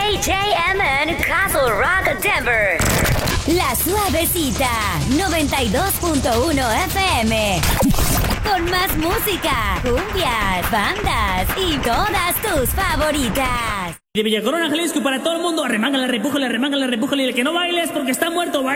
KJMN Castle Rock, Denver. La Suavecita, 92.1 FM. Con más música, cumbias, bandas y todas tus favoritas. De Villa Corona, Jalisco, para todo el mundo, arremángala, repújale, y el que no bailes porque está muerto, baila.